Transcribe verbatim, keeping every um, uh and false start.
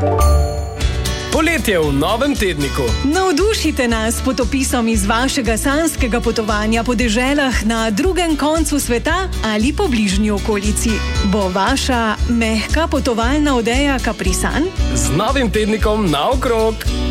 Poletje v novem tedniku. Navdušite nas s potopisom iz vašega sanjskega potovanja po deželah na drugem koncu sveta ali po bližnji okolici. Bo vaša mehka potovalna odeja Kaprisan? Z novim tednikom naokrog.